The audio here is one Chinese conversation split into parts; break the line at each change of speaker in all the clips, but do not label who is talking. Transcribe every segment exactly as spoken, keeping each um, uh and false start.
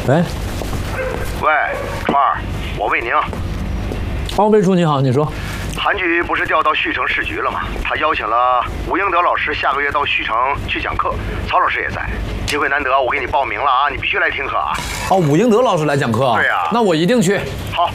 喂，
喂，川儿，我魏宁。
哦，魏叔你好，你说。
韩局不是调到旭城市局了吗？他邀请了武英德老师下个月到旭城去讲课，曹老师也在。机会难得，我给你报名了啊，你必须来听课啊。
哦，武英德老师来讲课。
对呀。
那我一定去。
好。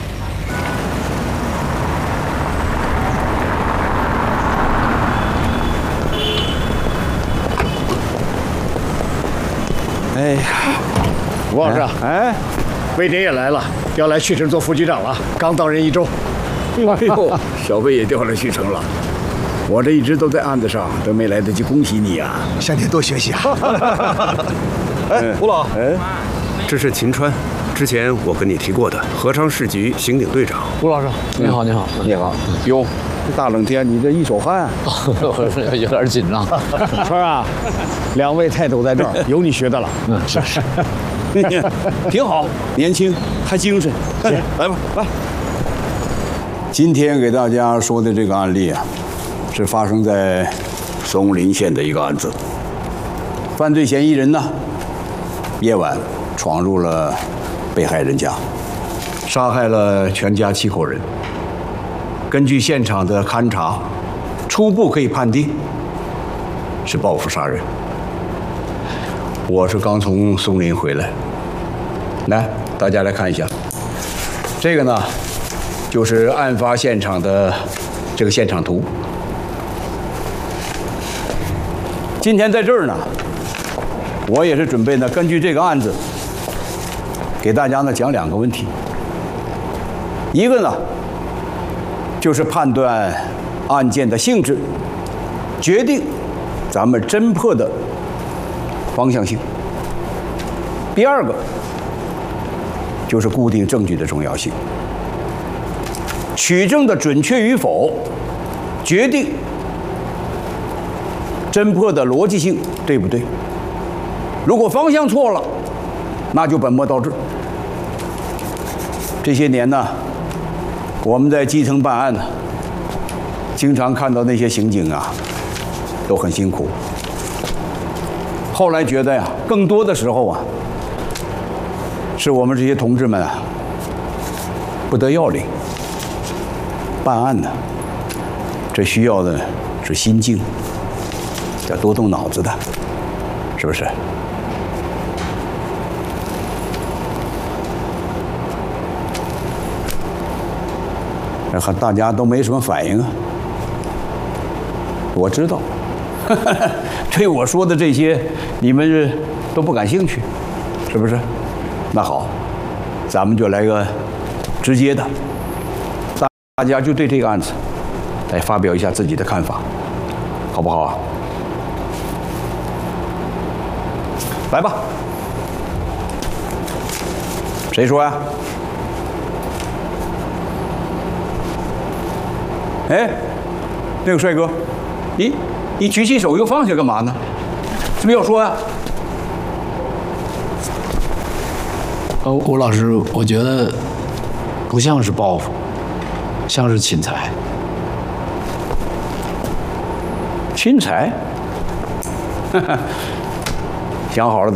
哎呀，吴老师，哎，魏典也来了，要来旭城做副局长了，刚到任一周。
哎呦，小魏也调来旭城了，我这一直都在案子上，都没来得及恭喜你呀、啊。
向您多学习啊。
哎，吴老，哎，这是秦川，之前我跟你提过的合昌市局刑警队长。
吴老师，你好，你好，
你好。哟，这大冷天你这一手汗、啊，
有点紧张。
川啊，两位泰斗在这儿，有你学的了。
嗯，是是。
挺好，年轻还精神。来吧，来。今天给大家说的这个案例啊，是发生在松林县的一个案子。犯罪嫌疑人呢，夜晚闯入了被害人家，杀害了全家七口人。根据现场的勘查，初步可以判定是报复杀人。我是刚从松林回来，来，大家来看一下，这个呢，就是案发现场的这个现场图。今天在这儿呢，我也是准备呢，根据这个案子，给大家呢讲两个问题。一个呢，就是判断案件的性质，决定咱们侦破的方向性。第二个就是固定证据的重要性，取证的准确与否，决定侦破的逻辑性对不对。如果方向错了，那就本末倒置。这些年呢，我们在基层办案呢，经常看到那些刑警啊，都很辛苦。后来觉得呀，更多的时候啊，是我们这些同志们啊，不得要领。办案呢，这需要的是心境，要多动脑子的，是不是？看大家都没什么反应啊，我知道。对我说的这些，你们都不感兴趣，是不是？那好，咱们就来个直接的，大家就对这个案子来发表一下自己的看法，好不好啊？来吧，谁说呀？哎，那个帅哥，你你举起手又放下干嘛呢？是不是要说呀？
呃，吴老师，我觉得不像是报复，像是侵财。
侵财？想好了。